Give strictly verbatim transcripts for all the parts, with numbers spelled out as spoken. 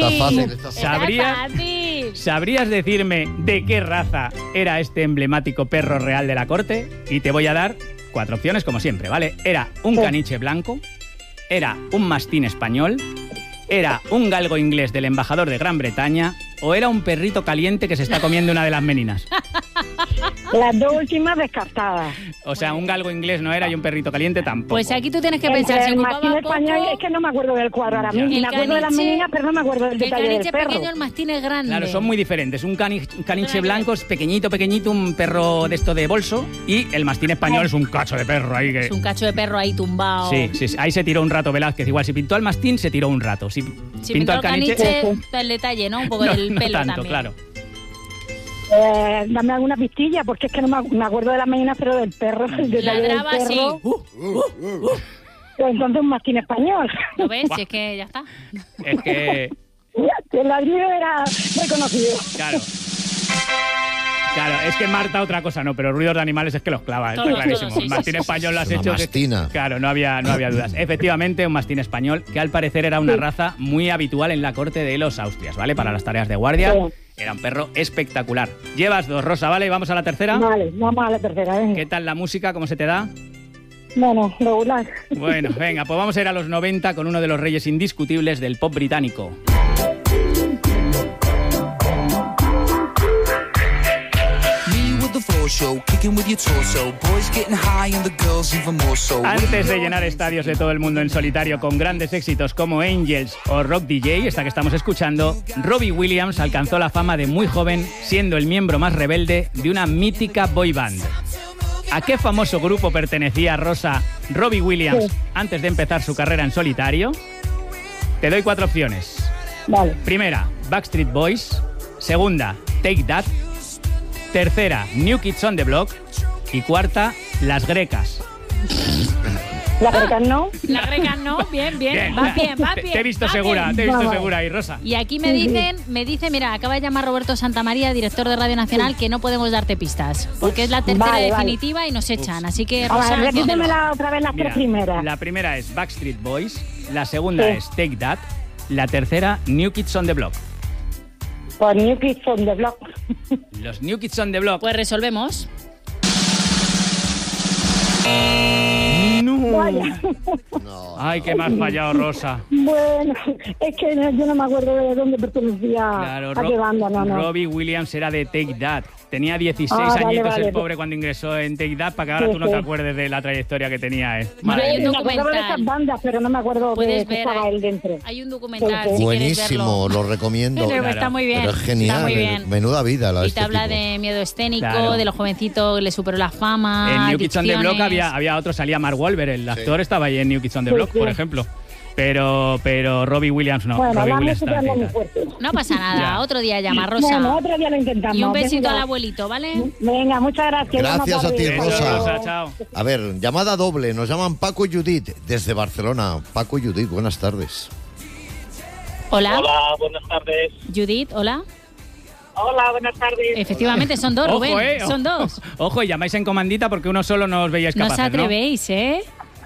Está fácil, está fácil. ¿Sabrías, fácil. ¿Sabrías decirme de qué raza era este emblemático perro real de la corte? Y te voy a dar cuatro opciones, como siempre, ¿vale? Era un caniche blanco, era un mastín español, era un galgo inglés del embajador de Gran Bretaña o era un perrito caliente que se está comiendo una de las meninas. Las dos últimas descartadas. O sea, un galgo inglés no era y un perrito caliente tampoco. Pues aquí tú tienes que pensar, Entre si el ocupaba mastín poco... español, es que no me acuerdo del cuadro ahora Ya. mismo. El Me acuerdo de las caniche- meninas, pero no me acuerdo del El detalle del caniche perro. pequeño, el mastín es grande. Claro, son muy diferentes. Un, cani- un caniche No tiene blanco es pequeñito, pequeñito, un perro de esto de bolso. Y el mastín español es un cacho de perro ahí que... Es un cacho de perro ahí tumbado. Sí, sí, sí, ahí se tiró un rato Velázquez. Igual, si pintó al mastín, se tiró un rato. Si, Si pintó pintó al el caniche... caniche, el detalle, ¿no? Un poco no, del no pelo tanto, también. claro. Eh, dame alguna pistilla, porque es que no me, me acuerdo de las meninas, pero del perro, el detalle del Ladraba así. perro. Uh, uh, uh. Pues entonces un mastín español. ¿Lo ves? Si es que ya está. Es que... El ladrido era reconocido. Claro. Claro, es que Marta otra cosa no, pero ruidos de animales es que los clava, está Todos, clarísimo. todos, sí, mastín sí, español lo has Es una hecho... que- mastina. Claro, no había, no había dudas. Efectivamente, un mastín español que al parecer era una raza muy habitual en la corte de los Austrias, ¿vale? Para las tareas de guardia. Sí. Era un perro espectacular. Llevas dos, Rosa, ¿vale? Y vamos a la tercera. Vale, vamos a la tercera, venga. ¿Qué tal la música? ¿Cómo se te da? Bueno, regular. Bueno, venga, pues vamos a ir a los noventa con uno de los reyes indiscutibles del pop británico. Antes de llenar estadios de todo el mundo en solitario con grandes éxitos como Angels o Rock D J, esta que estamos escuchando, Robbie Williams alcanzó la fama de muy joven, siendo el miembro más rebelde de una mítica boy band. ¿A qué famoso grupo pertenecía Rosa Robbie Williams Sí. antes de empezar su carrera en solitario? Te doy cuatro opciones. Vale. Primera, Backstreet Boys. Segunda, Take That. Tercera, New Kids on the Block. Y cuarta, Las Grecas. La greca no. La greca no, bien, bien, va bien, va Te- bien. Te he visto va segura, bien. te he visto Vamos. segura ahí, Rosa. Y aquí me dicen, me dice, mira, acaba de llamar Roberto Santamaría, director de Radio Nacional, que no podemos darte pistas, porque es la tercera Vale, vale. definitiva y nos echan. Así que, A Rosa, ver, repíteme cógelo. la- otra vez las Mira, tres primeras. la primera es Backstreet Boys. La segunda Sí. es Take That. La tercera, New Kids on the Block. Por New Kids on the Block. Los New Kids on the Block. Pues resolvemos. No. Vaya. No, Ay, que me has fallado, Rosa. Bueno, es que no- yo no me acuerdo de dónde pertenecía, Claro, a Ro- qué banda, no, no. Robbie Williams era de Take That. Tenía dieciséis Ah, vale, añitos vale. el pobre cuando ingresó en Take That, para que ahora Sí, tú no sí. te acuerdes de la trayectoria que tenía, ¿eh? Vale, Madre hay un mía. Me acuerdo de documental. esas bandas, pero no me acuerdo de Puedes que ver, estaba hay, él dentro. hay un documental, Sí, sí. si buenísimo, quieres verlo. lo recomiendo. Pero Claro. está muy bien. Pero es genial. Está muy bien. Menuda vida la de Y te este habla tipo. de miedo escénico, Claro. de los jovencitos que le superó la fama. En New Kids on the Block adicciones. había, había otro, salía Mark Wahlberg, el actor Sí. estaba ahí en New Kids on the Sí, Block, sí. por ejemplo. Pero, pero Robbie Williams no. Bueno, Robbie la Williams música está no en es Take muy That. fuerte. No pasa nada, Ya. otro día llama, Rosa. Bueno, otro día lo intentamos. Y un besito Venga. al abuelito, ¿vale? Venga, muchas gracias. Gracias a ti, Eso, Rosa. Rosa, chao. A ver, llamada doble. Nos llaman Paco y Judith desde Barcelona. Paco y Judith, buenas tardes. Hola. Hola, buenas tardes. Judith, hola. Hola, buenas tardes. Efectivamente, son dos, Rubén. Ojo, eh. Son dos. Ojo, y llamáis en comandita porque uno solo no os veíais No capaces, os atrevéis, ¿eh?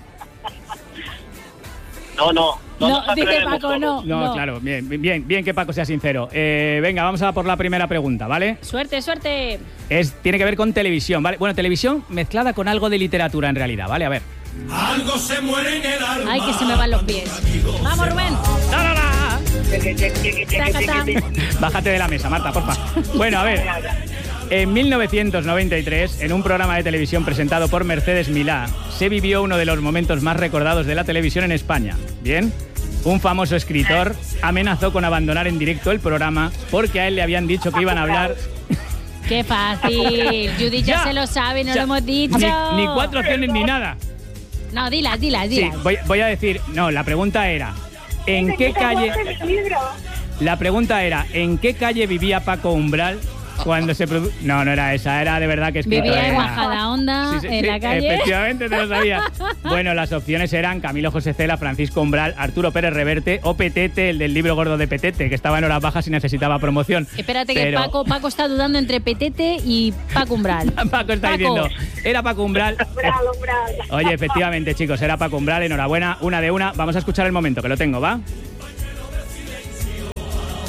No, no, no, No, nos dice atrevemos Paco, no. todos. No, claro, bien, bien, bien que Paco sea sincero. Eh, venga, vamos a por la primera pregunta, ¿vale? Suerte, suerte. Es, tiene que ver con televisión, ¿vale? Bueno, televisión mezclada con algo de literatura en realidad, ¿vale? A ver. Algo se muere en el alma. Ay, que se me van los pies. Vamos, Rubén. ¡La, la, la! Tacatán. Bájate de la mesa, Marta, porfa. Bueno, a ver. En mil novecientos noventa y tres, en un programa de televisión presentado por Mercedes Milá, se vivió uno de los momentos más recordados de la televisión en España. ¿Bien? Un famoso escritor amenazó con abandonar en directo el programa porque a él le habían dicho que iban a hablar... Qué fácil. Judith ya, Ya. se lo sabe, no Ya. lo hemos dicho. Ni, ni cuatro opciones ni nada. No, dilas, dilas, Sí, dilas. voy, voy a decir... No, la pregunta era... ¿En qué calle...? La pregunta era... ¿En qué calle vivía Paco Umbral cuando se produ... No, no era esa. Era de verdad que escrito Vivía en era- Majadahonda, Sí, sí, en sí, la calle. efectivamente, te lo sabía. Bueno, las opciones eran Camilo José Cela, Francisco Umbral, Arturo Pérez Reverte o Petete, el del libro gordo de Petete, que estaba en horas bajas y necesitaba promoción. Espérate que Pero- Paco, Paco está dudando entre Petete y Paco Umbral. Paco está Paco. diciendo, era Paco Umbral. Oye, efectivamente, chicos, era Paco Umbral, enhorabuena, una de una. Vamos a escuchar el momento, que lo tengo, ¿va?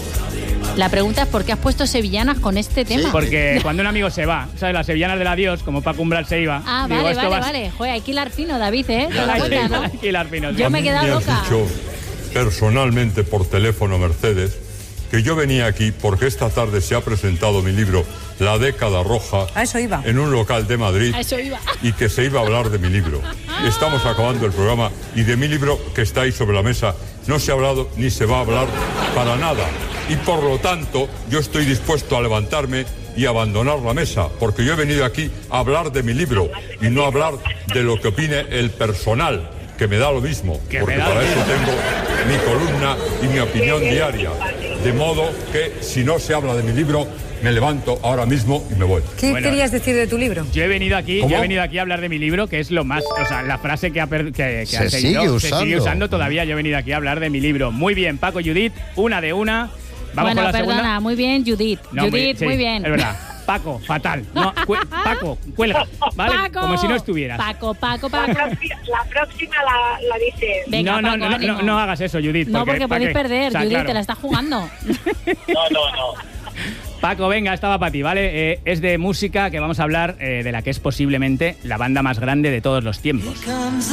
La pregunta es ¿por qué has puesto sevillanas con este tema? Porque cuando un amigo se va, ¿sabes? Las sevillanas del adiós, como Paco Umbral se iba. Ah, digo, vale, esto vale, va... vale. Joder, hay que hilar fino, David, ¿eh? Te Hay das que- cuenta, ¿no? hay que hilar fino, sí. Yo me he quedado Me has loca. dicho personalmente por teléfono, Mercedes, que yo venía aquí porque esta tarde se ha presentado mi libro La década roja A eso iba. en un local de Madrid A eso iba. y que se iba a hablar de mi libro. Estamos acabando el programa y de mi libro que está ahí sobre la mesa no se ha hablado ni se va a hablar para nada. Y por lo tanto yo estoy dispuesto a levantarme y abandonar la mesa, porque yo he venido aquí a hablar de mi libro y no a hablar de lo que opine el personal, que me da lo mismo, Que porque me da para lo eso mismo. tengo mi columna y mi opinión diaria. De modo que si no se habla de mi libro, me levanto ahora mismo y me voy. ¿Qué Bueno. querías decir de tu libro? Yo he venido aquí, ¿Cómo? yo he venido aquí a hablar de mi libro, que es lo más, o sea, la frase que ha, per- que, que Se ha seguido, sigue se sigue usando. usando todavía. Yo he venido aquí a hablar de mi libro. Muy bien, Paco y Judith, una de una. Vamos Bueno, con la perdona, segunda. muy bien, Judith. No, Judith, sí, muy bien. Es verdad. Paco, fatal. No, cu- Paco, cuelga, ¿vale? Paco. Como si no estuvieras. Paco, Paco, La, Paco. próxima- la próxima la, la dice. Venga, no, no, Paco, no, no, ánimo. no, no hagas eso, Judith. No, porque ¿pa' podéis qué? perder, O sea, Judith, claro. te la estás jugando. No, no, no. Paco, venga, estaba para ti, ¿vale? Eh, es de música que vamos a hablar eh, de la que es posiblemente la banda más grande de todos los tiempos.